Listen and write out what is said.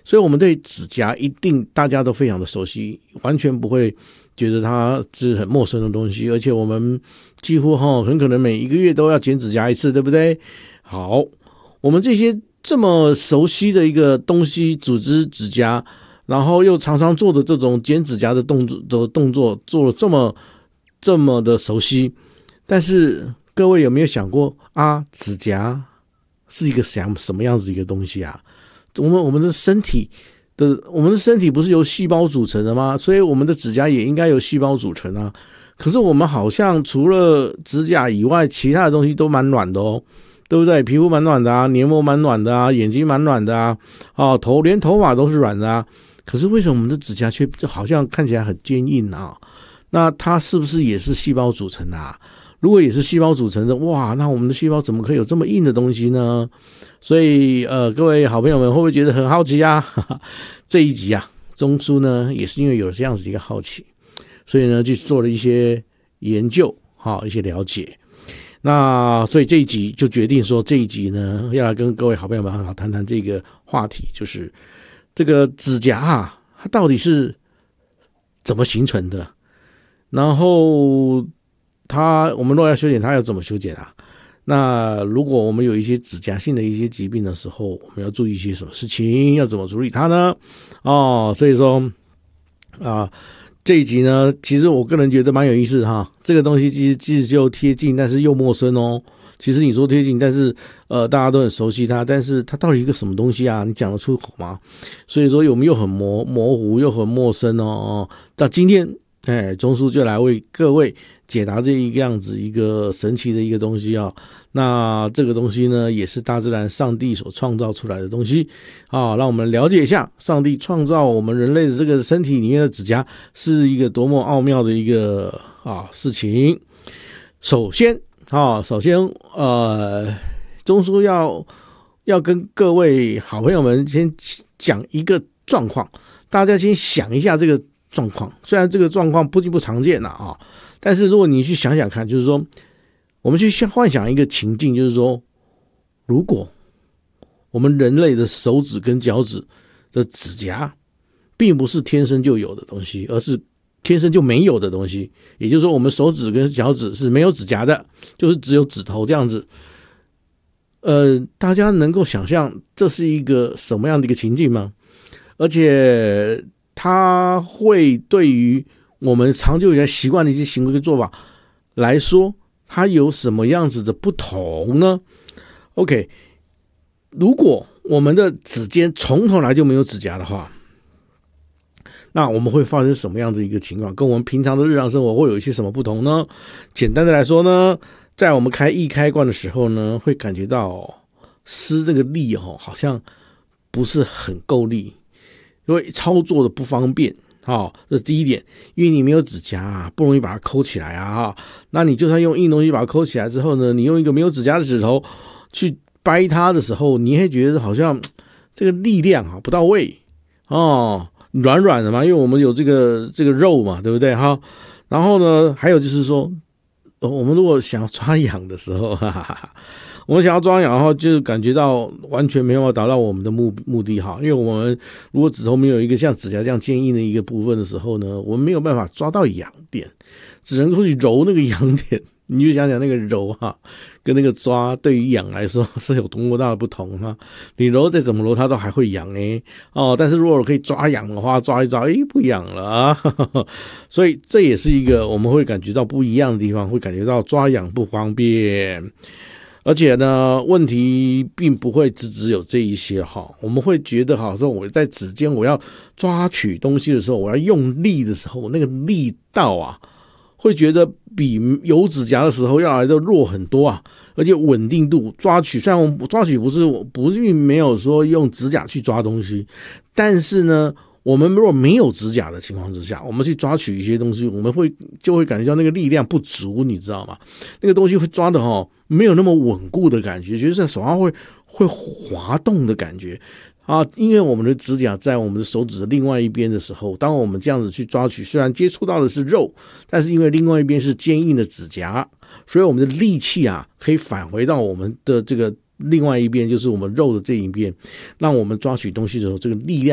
所以我们对指甲一定大家都非常的熟悉，完全不会觉得它是很陌生的东西，而且我们几乎很可能每一个月都要剪指甲一次，对不对？好，我们这些这么熟悉的一个东西，组织指甲，然后又常常做的这种剪指甲的动作做了这么的熟悉，但是各位有没有想过啊，指甲是一个什么样子一个东西啊？我们的身体不是由细胞组成的吗？所以我们的指甲也应该由细胞组成啊。可是我们好像除了指甲以外，其他的东西都蛮软的哦，对不对？皮肤蛮软的啊，黏膜蛮软的啊，眼睛蛮软的啊，连头发都是软的啊。可是为什么我们的指甲却好像看起来很坚硬啊？那它是不是也是细胞组成的啊？如果也是细胞组成的，哇，那我们的细胞怎么可以有这么硬的东西呢？所以各位好朋友们会不会觉得很好奇啊？这一集啊，中枢呢也是因为有这样子一个好奇，所以呢就做了一些研究，一些了解。那所以这一集就决定说，这一集呢要来跟各位好朋友们好好谈谈这个话题，就是这个指甲啊，它到底是怎么形成的？然后我们如果要修剪它要怎么修剪啊？那如果我们有一些指甲性的一些疾病的时候，我们要注意一些什么事情？要怎么处理它呢？所以说这一集呢，其实我个人觉得蛮有意思哈。这个东西其实就贴近，但是又陌生哦。其实你说贴近，但是大家都很熟悉它，但是它到底一个什么东西啊？你讲得出口吗？所以说我们又很模糊，又很陌生哦。那今天中枢就来为各位解答这一个样子一个神奇的一个东西啊。那这个东西呢，也是大自然上帝所创造出来的东西啊。让我们了解一下上帝创造我们人类的这个身体里面的指甲是一个多么奥妙的一个事情。首先中枢要跟各位好朋友们先讲一个状况，大家先想一下这个状况。虽然这个状况不常见啊，但是如果你去想想看，就是说我们去幻想一个情境，就是说如果我们人类的手指跟脚趾的指甲并不是天生就有的东西，而是天生就没有的东西，也就是说我们手指跟脚趾是没有指甲的，就是只有指头这样子。大家能够想象这是一个什么样的一个情境吗？而且它会对于我们长久以来习惯的一些行为跟做法来说，它有什么样子的不同呢？ OK， 如果我们的指尖从头来就没有指甲的话，那我们会发生什么样的一个情况？跟我们平常的日常生活会有一些什么不同呢？简单的来说呢，在我们开易开关的时候呢，会感觉到施这个力好像不是很够力，因为操作的不方便。这是第一点，因为你没有指甲不容易把它抠起来啊。那你就算用硬东西把它抠起来之后呢，你用一个没有指甲的指头去掰它的时候，你会觉得好像这个力量不到位软软的嘛，因为我们有这个肉嘛，对不对哈？然后呢，还有就是说，我们如果想要抓痒的时候，我们想要抓痒的话，就感觉到完全没有达到我们的目的哈，因为我们如果指头没有一个像指甲这样坚硬的一个部分的时候呢，我们没有办法抓到痒点，只能够去揉那个痒点。你就想想那个揉跟那个抓对于痒来说是有多么大的不同你揉再怎么揉它都还会痒但是如果可以抓痒的话，抓一抓不痒了所以这也是一个我们会感觉到不一样的地方，会感觉到抓痒不方便。而且呢，问题并不会只有这一些我们会觉得说我在指尖我要抓取东西的时候，我要用力的时候，那个力道会觉得比有指甲的时候要来的弱很多而且稳定度抓取，虽然我们抓取不是并没有说用指甲去抓东西，但是呢，我们如果没有指甲的情况之下，我们去抓取一些东西，我们就会感觉到那个力量不足，你知道吗？那个东西会抓的没有那么稳固的感觉，觉得在手上会滑动的感觉因为我们的指甲在我们的手指的另外一边的时候，当我们这样子去抓取，虽然接触到的是肉，但是因为另外一边是坚硬的指甲，所以我们的力气可以返回到我们的这个另外一边，就是我们肉的这一边，让我们抓取东西的时候，这个力量